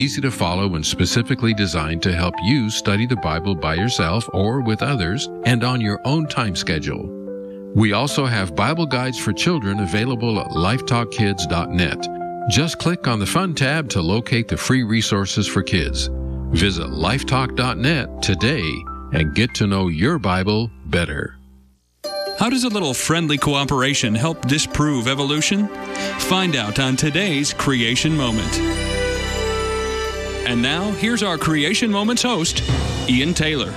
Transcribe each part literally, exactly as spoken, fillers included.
easy to follow and specifically designed to help you study the Bible by yourself or with others and on your own time schedule. We also have Bible guides for children available at lifetalk kids dot net. Just click on the Fun tab to locate the free resources for kids. Visit lifetalk dot net today and get to know your Bible better. How does a little friendly cooperation help disprove evolution? Find out on today's Creation Moment. And now, here's our Creation Moments host, Ian Taylor.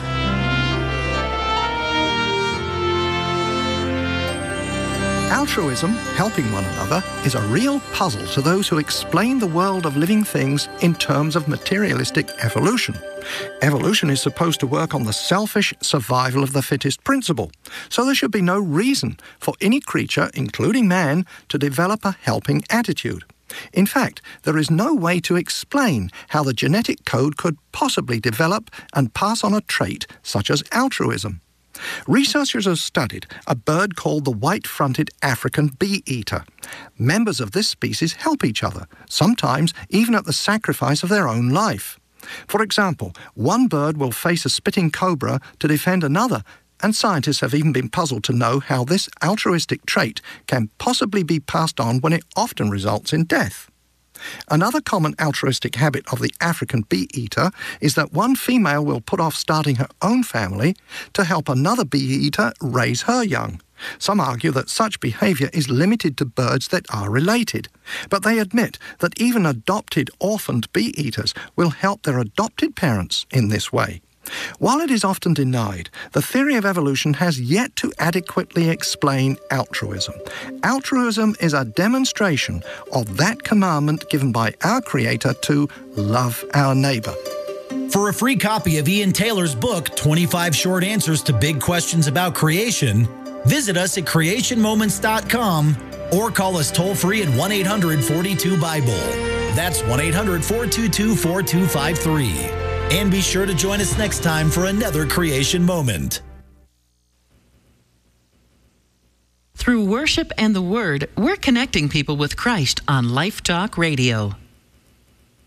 Altruism, helping one another, is a real puzzle to those who explain the world of living things in terms of materialistic evolution. Evolution is supposed to work on the selfish survival of the fittest principle, so there should be no reason for any creature, including man, to develop a helping attitude. In fact, there is no way to explain how the genetic code could possibly develop and pass on a trait such as altruism. Researchers have studied a bird called the white-fronted African bee-eater. Members of this species help each other, sometimes even at the sacrifice of their own life. For example, one bird will face a spitting cobra to defend another, and scientists have even been puzzled to know how this altruistic trait can possibly be passed on when it often results in death. Another common altruistic habit of the African bee-eater is that one female will put off starting her own family to help another bee-eater raise her young. Some argue that such behaviour is limited to birds that are related, but they admit that even adopted orphaned bee-eaters will help their adopted parents in this way. While it is often denied, the theory of evolution has yet to adequately explain altruism. Altruism is a demonstration of that commandment given by our Creator to love our neighbour. For a free copy of Ian Taylor's book, twenty-five Short Answers to Big Questions About Creation, visit us at creation moments dot com or call us toll-free at one eight hundred, four two, Bible. That's one eight hundred, four two two, four two five three. And be sure to join us next time for another Creation Moment. Through worship and the Word, we're connecting people with Christ on Life Talk Radio.